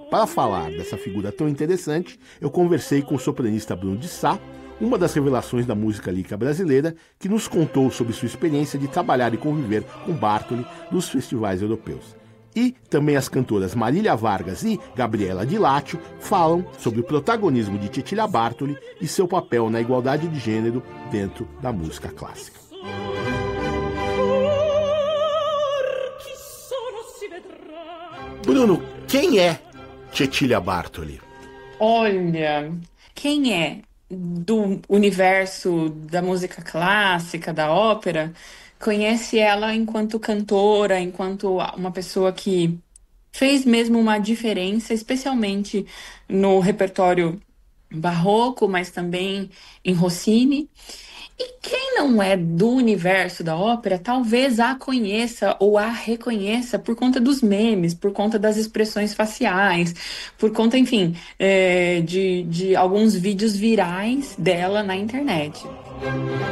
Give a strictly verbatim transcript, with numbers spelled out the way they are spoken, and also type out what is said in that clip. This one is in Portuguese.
Para falar dessa figura tão interessante, eu conversei com o sopranista Bruno de Sá, uma das revelações da música lírica brasileira, que nos contou sobre sua experiência de trabalhar e conviver com Bartoli nos festivais europeus. E também as cantoras Marília Vargas e Gabriela Di Laccio falam sobre o protagonismo de Cecilia Bartoli e seu papel na igualdade de gênero dentro da música clássica. Bruno, quem é Cecilia Bartoli? Olha, quem é do universo da música clássica, da ópera, conhece ela enquanto cantora, enquanto uma pessoa que fez mesmo uma diferença, especialmente no repertório barroco, mas também em Rossini. E quem não é do universo da ópera, talvez a conheça ou a reconheça por conta dos memes, por conta das expressões faciais, por conta, enfim, é, de, de alguns vídeos virais dela na internet.